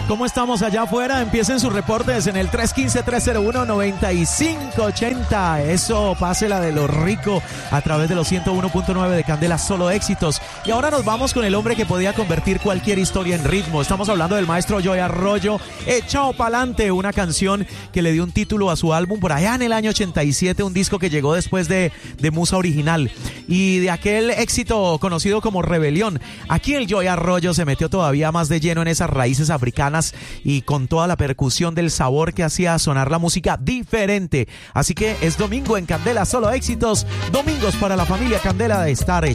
¿Cómo estamos allá afuera? Empiecen sus reportes en el 315-301-9580. Eso, pásela de lo rico a través de los 101.9 de Candela, solo éxitos. Y ahora nos vamos con el hombre que podía convertir cualquier historia en ritmo. Estamos hablando del maestro Joey Arroyo. Echao pa'lante, una canción que le dio un título a su álbum por allá en el año 87, un disco que llegó después de Musa Original y de aquel éxito conocido como Rebelión. Aquí el Joey Arroyo se metió todavía más de lleno en esas raíces africanas y con toda la percusión del sabor que hacía sonar la música diferente. Así que es domingo en Candela, solo éxitos. Domingos para la familia Candela de estar hecho.